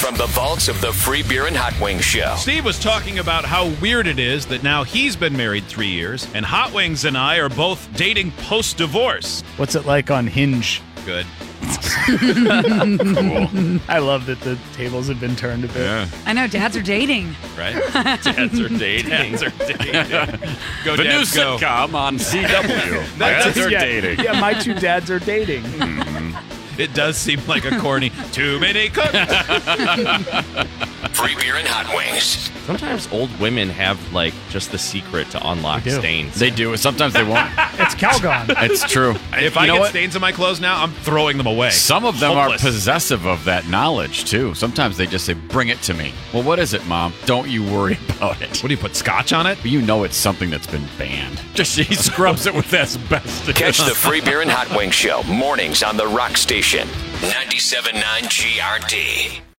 from the vaults of the Free Beer and Hot Wings Show. Steve was talking about how weird it is that now he's been married 3 years, and Hot Wings and I are both dating post-divorce. What's it like on Hinge? Good. Cool. I love that the tables have been turned a bit. Yeah. I know, dads are dating. Right? Dads are dating. Dads are dating. Go, The new dads, go. sitcom on CW. Dads are dating. Yeah, my two dads are dating. It does seem like a corny, too many cooks. Free Beer and Hot Wings. Sometimes old women have, like, just the secret to unlock They do. stains. They do. Sometimes they won't. It's Calgon. It's true. If I get stains on my clothes now, I'm throwing them away. Some of them Hopeless. are possessive of that knowledge, too. Sometimes they just say, bring it to me. Well, what is it, Mom? Don't you worry about it. What do you put, scotch on it? But you know it's something that's been banned. Just he scrubs it with asbestos. Catch the Free Beer and Hot Wings Show mornings on the Rock Station. 97.9 GRD.